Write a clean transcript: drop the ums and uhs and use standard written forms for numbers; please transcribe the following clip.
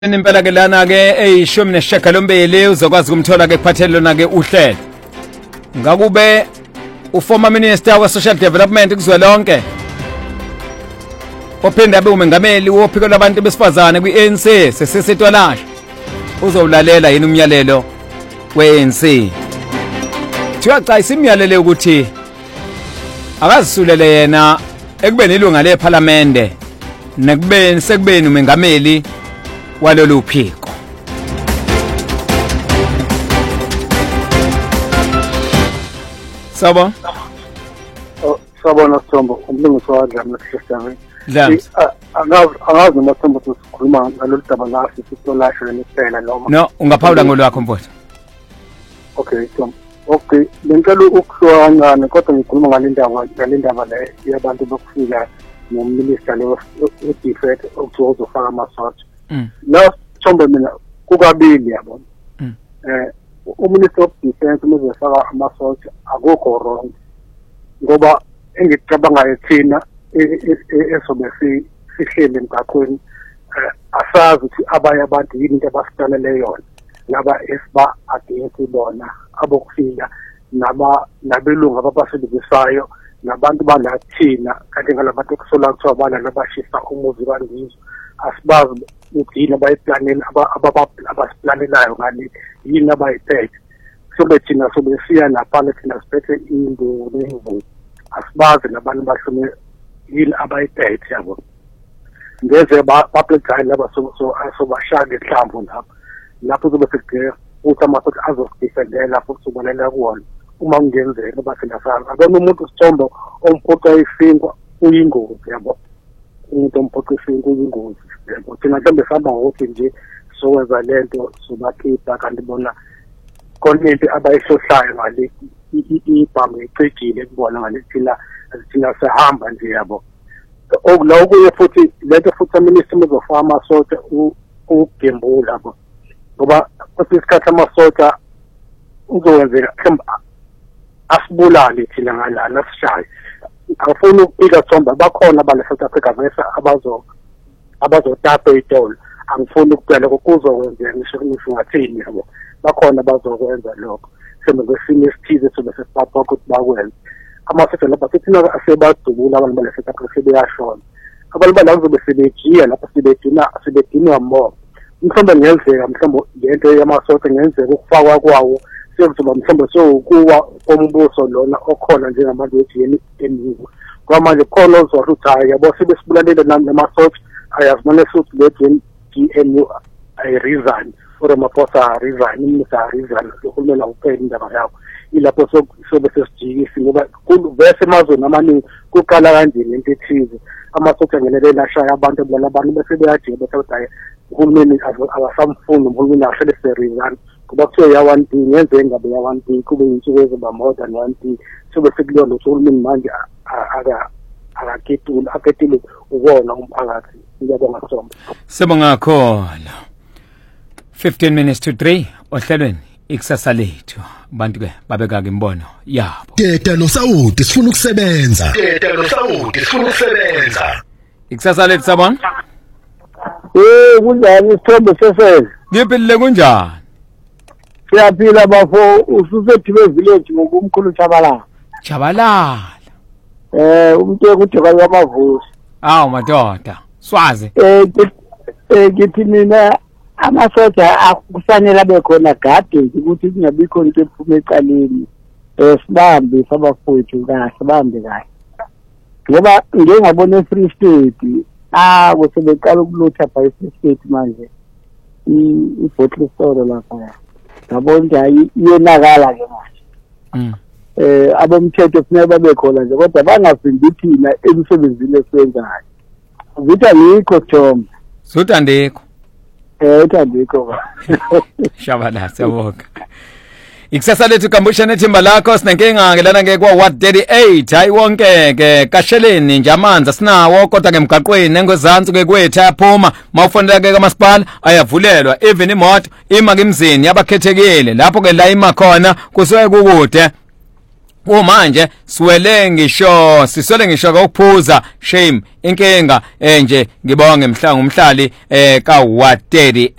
Impela ke lana ke eyishumi nesishiyagalombili uzokwazi ukumthola ke kuphathele lona ke uhlelo. Ngakube uformer minister we social development kuzwelonke. Ophinde abe umengameli wophiko labantu besifazane kwi-ANC sesisitwalasha. Uzowulalela yini umyalelo we-ANC? Thiwa cha isimyalele ukuthi akazisulele yena ekubeni ilunga leParliament nekubeni sekubeni umengameli walolu phiko. Sabo? Sabona Thombo, umlungu wadla masihlangene. Dlams. Angazi noma Thombo sikhuluma ngalolu daba la sisitholasho leniphela noma. No, ungaphawula ngolwakho mfowethu. Okay, Thombo. Okay, ngicela ukuhlwana kodwa ngikhuluma ngalendaba le yabantu bokufika nominister lo udefect okuzofaka amasotsha. La Thombo mina kukabili yabona. Uminister of Defense umuzofaka amasotsha akukho wrong. Ngoba engicabanga ethina esobe sihlele emgaqweni asazi ukuthi abanye abantu yini into abasitalele yona laba esiba against bona abokufika nabelungu ababasilibisayo nabantu balathina kanti ngalabantu kusola kuthiwa bala nabashisa umuzi kangizo asibazi ukuthi yini abayiplanela abasiplanelayo ngani yini abayiphethe sobe thina sobe siya lapha thina siphethe into nemvumo asibazi nabantu bahlume yini abayiphethe yabo ngeze babhekana laba sobashaka ehlamvu lapho zobe sekugcina uthi amasothi azokudefendela lapho kuzobolela kuwona uma kungenzeka basenasana akona umuntu Sithombo omphoqa isinkwa uyingozi yabo umuntu omphoqa isinkwa uyingozi yabo thina mhlambe sihamba ngokuthi nje sokwenza lento sobakhipha kanti bona khona into abayihlohlayo ngale ibhamu ecejile kubona ngale thina sihamba nje yabo okula okuye futhi lento futhi minister uzofaka amasotsha ukugembula yabo ngoba kwesikhathi amasotsha uzowenzeka asibulale thina ngalana sishaye akufuni ukubika Thombo bakhona bale South Africa bese abazotapa itolo angifuni ukuphela kuzokwenzeka ngisho ngathini yabo bakhona bazokwenza lokho sembe kwesimo esithize sobe sesiphatha ukuthi bakwenze amasotsha lapha thina asebadubula abantu bale South Africa sebeyashona abantu bala kuzobe sebejiya lapha sebedinwa more mhlawumbe ngenzeka mhlawumbe lento yamasotsha ngenzeka ukufakwa kwawo sekuzoba mhlawumbe sokuwa kombuso lona okhona njengamanje weGN kwamanje khona ozwathi hayi yabo sebesibulalele namasotsha ayazimane futhi leGN resign or Maposa resign imisa resign lokulela ukuphela indaba yakho ilapho sobe sesijikisi ngoba kuvese emazweni amaningi kuqala kanjeni into ethize amasotsha ngenelela ashaya abantu abantu bese beyajika bethatha uhulumeni abasamfuni uhulumeni ahlele serizana kuba kuthiwa ya-1 D ngenze ngabe ya-1 D kube insuku eziba more than 1 D sobe sekuleyo lo uhulumeni manje akakhetile ukona umphakathi ngiyabonga Thombo Sibonga khona 15 minutes to 3 ohlelweni ikusasa lethu abantu ke babeka ke imbono yabo Teta noSawuti sifuna ukusebenza ikusasa lethu sabona kunjani Sithombe seseze ngiphilile kunjani siyaphila bafo ususethiwe village ngokumkhulu Chabalala umuntu ekuthoka kwamavusi madoda swazi ngithi mina amasotsha akufanele abe khona gade ukuthi kungabikho into ephuma ecaleni sibambe sabafowethu kahle bambe kahle ngoba ngengabona eFree State kusebeqala ukulutha by Free State manje i-bottle store lapha ngabona iyonakala ke manje abomthetho kufanele babe khona nje kodwa bangavimbi thina emsebenzini esiwenzayo Vita nikho Thombo Suthandiko uthandiko ba Shabana siyabonga Ikusasa lethu kambusha nethimba lakho sinenkinga ngelana ke kwa Ward 38 hayi wonke ke kasheleni nje amanzi asinawo kodwa ke emgaqweni engozantsi ke kwethu ayaphuma mawufonela ke kamasipala ayavulelwa even imoto ima ke emzini yabakhethekile lapho ke la ima khona kusuke kukude manje siswele ngisho ukuphuza shame inkinga nje ngibonge umhlali ka 138